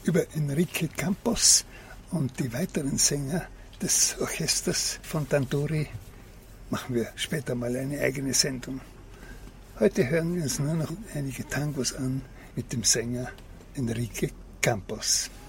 Über Enrique Campos und die weiteren Sänger des Orchesters von Tanturi machen wir später mal eine eigene Sendung. Heute hören wir uns nur noch einige Tangos an mit dem Sänger Enrique Campos.